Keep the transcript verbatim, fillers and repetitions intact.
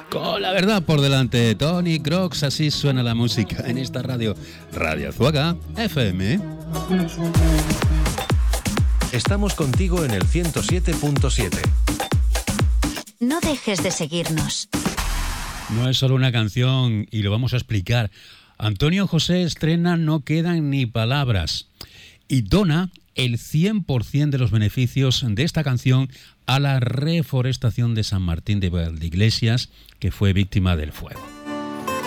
Con la verdad por delante, Tony Crocs, así suena la música en esta radio, Radio Azuaga F M. Estamos contigo en el ciento siete punto siete. No dejes de seguirnos. No es solo una canción y lo vamos a explicar. Antonio José estrena No quedan ni palabras y dona el cien por ciento de los beneficios de esta canción a la reforestación de San Martín de Valdeiglesias, que fue víctima del fuego.